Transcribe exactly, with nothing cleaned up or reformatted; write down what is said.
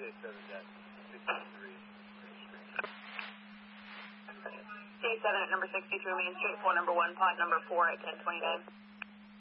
eight seven dash sixty-three Main Street. eight seven at number sixty-three Main Street, phone number one, pot number four at ten twenty-nine.